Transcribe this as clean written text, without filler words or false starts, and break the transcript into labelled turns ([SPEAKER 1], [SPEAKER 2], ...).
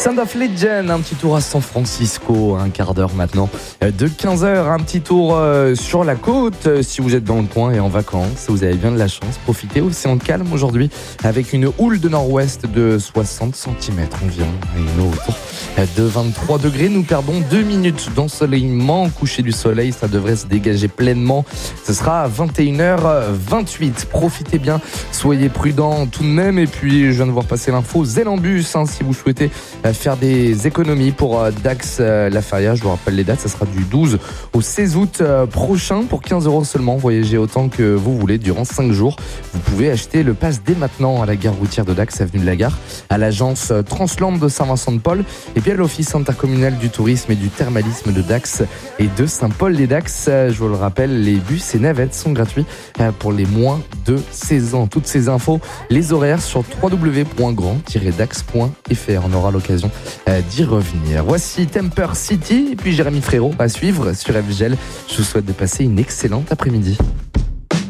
[SPEAKER 1] Sound of Legend, un petit tour à San Francisco, un quart d'heure maintenant de 15h, un petit tour sur la côte si vous êtes dans le coin et en vacances, vous avez bien de la chance, profitez, océan calme aujourd'hui avec une houle de nord-ouest de 60 cm environ et une eau autour de 23 degrés. Nous perdons 2 minutes d'ensoleillement, coucher du soleil, ça devrait se dégager pleinement, ce sera à 21h28, profitez bien, soyez prudents tout de même. Et puis je viens de voir passer l'info Zélambus, si vous souhaitez faire des économies pour Dax La Feria, je vous rappelle les dates, ça sera du 12 au 16 août prochain pour 15€ seulement, voyagez autant que vous voulez durant 5 jours. Vous pouvez acheter le pass dès maintenant à la gare routière de Dax, avenue de la Gare, à l'agence Transland de Saint-Vincent-de-Paul et puis à l'office intercommunal du tourisme et du thermalisme de Dax et de Saint-Paul-les-Dax. Je vous le rappelle, les bus et navettes sont gratuits pour les moins de 16 ans. Toutes ces infos, les horaires sur www.grand-dax.fr. On aura l'occasion d'y revenir. Voici Temper City et puis Jérémy Frérot à suivre sur FGL. Je vous souhaite de passer une excellente après-midi.